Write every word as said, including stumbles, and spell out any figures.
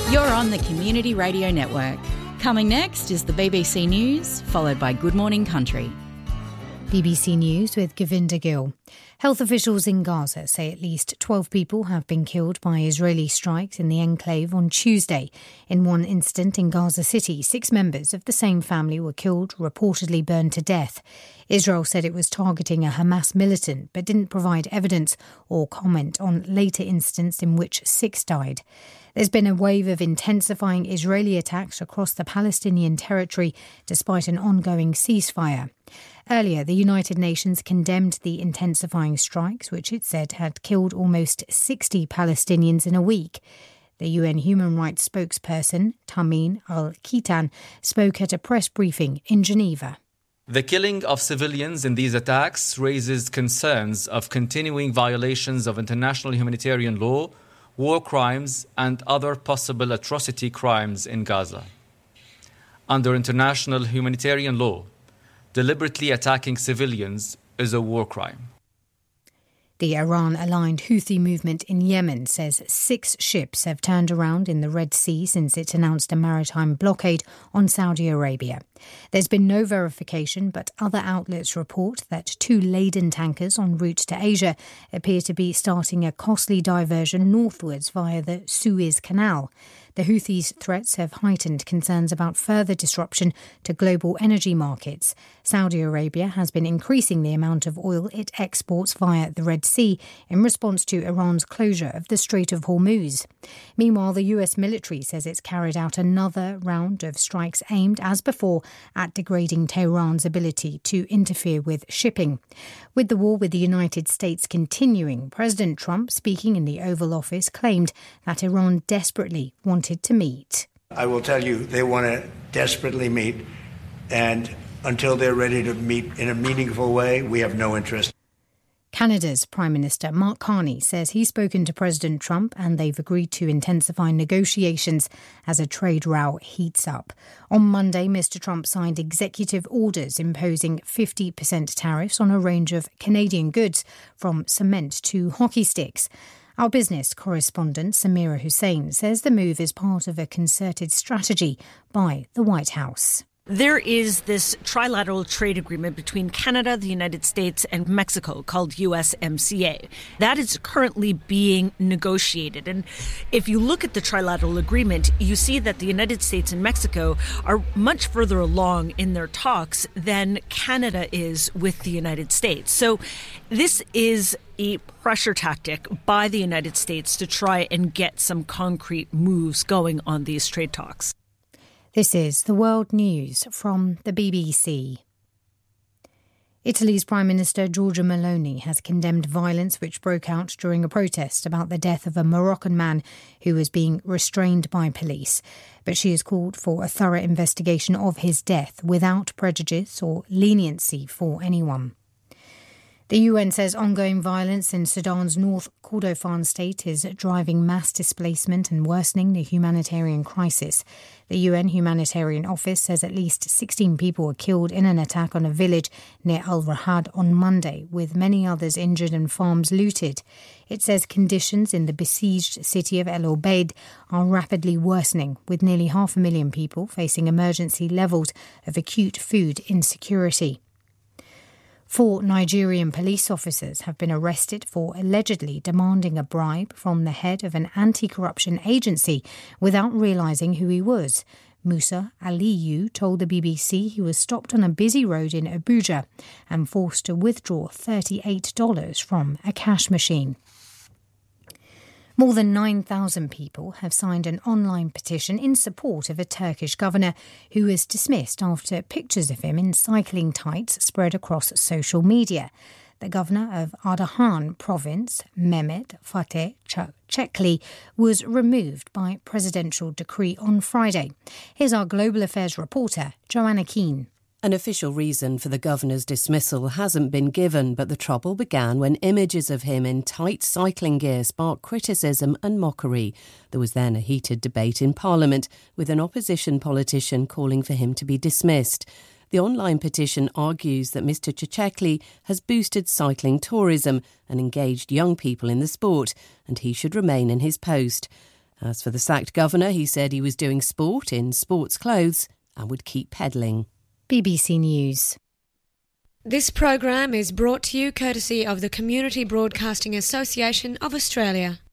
You're on the Community Radio Network. Coming next is the B B C News, followed by Good Morning Country. B B C News with Govinda Gill. Health officials in Gaza say at least twelve people have been killed by Israeli strikes in the enclave on Tuesday. In one incident in Gaza City, six members of the same family were killed, reportedly burned to death. Israel said it was targeting a Hamas militant, but didn't provide evidence or comment on later incidents in which six died. There's been a wave of intensifying Israeli attacks across the Palestinian territory despite an ongoing ceasefire. Earlier, the United Nations condemned the intensifying strikes, which it said had killed almost sixty Palestinians in a week. The U N human rights spokesperson, Tamim al-Kitan, spoke at a press briefing in Geneva. The killing of civilians in these attacks raises concerns of continuing violations of international humanitarian law, war crimes, and other possible atrocity crimes in Gaza. Under international humanitarian law, deliberately attacking civilians is a war crime. The Iran-aligned Houthi movement in Yemen says six ships have turned around in the Red Sea since it announced a maritime blockade on Saudi Arabia. There's been no verification, but other outlets report that two laden tankers en route to Asia appear to be starting a costly diversion northwards via the Suez Canal. The Houthis' threats have heightened concerns about further disruption to global energy markets. Saudi Arabia has been increasing the amount of oil it exports via the Red Sea in response to Iran's closure of the Strait of Hormuz. Meanwhile, the U S military says it's carried out another round of strikes aimed, as before, at degrading Tehran's ability to interfere with shipping. With the war with the United States continuing, President Trump, speaking in the Oval Office, claimed that Iran desperately wanted to meet. I will tell you, they want to desperately meet, and until they're ready to meet in a meaningful way, we have no interest. Canada's Prime Minister Mark Carney says he's spoken to President Trump and they've agreed to intensify negotiations as a trade row heats up. On Monday, Mister Trump signed executive orders imposing fifty percent tariffs on a range of Canadian goods, from cement to hockey sticks. Our business correspondent Samira Hussain says the move is part of a concerted strategy by the White House. There is this trilateral trade agreement between Canada, the United States, and Mexico called U S M C A. That is currently being negotiated. And if you look at the trilateral agreement, you see that the United States and Mexico are much further along in their talks than Canada is with the United States. So this is a pressure tactic by the United States to try and get some concrete moves going on these trade talks. This is the World News from the B B C. Italy's Prime Minister Giorgia Meloni has condemned violence which broke out during a protest about the death of a Moroccan man who was being restrained by police. But she has called for a thorough investigation of his death without prejudice or leniency for anyone. The U N says ongoing violence in Sudan's North Kordofan state is driving mass displacement and worsening the humanitarian crisis. The U N Humanitarian Office says at least sixteen people were killed in an attack on a village near Al Rahad on Monday, with many others injured and farms looted. It says conditions in the besieged city of El Obeid are rapidly worsening, with nearly half a million people facing emergency levels of acute food insecurity. Four Nigerian police officers have been arrested for allegedly demanding a bribe from the head of an anti-corruption agency without realising who he was. Musa Aliyu told the B B C he was stopped on a busy road in Abuja and forced to withdraw thirty-eight dollars from a cash machine. More than nine thousand people have signed an online petition in support of a Turkish governor who was dismissed after pictures of him in cycling tights spread across social media. The governor of Ardahan province, Mehmet Fatih Çakli, was removed by presidential decree on Friday. Here's our global affairs reporter, Joanna Keane. An official reason for the governor's dismissal hasn't been given, but the trouble began when images of him in tight cycling gear sparked criticism and mockery. There was then a heated debate in Parliament, with an opposition politician calling for him to be dismissed. The online petition argues that Mister Çakli has boosted cycling tourism and engaged young people in the sport, and he should remain in his post. As for the sacked governor, he said he was doing sport in sports clothes and would keep peddling. B B C News. This program is brought to you courtesy of the Community Broadcasting Association of Australia.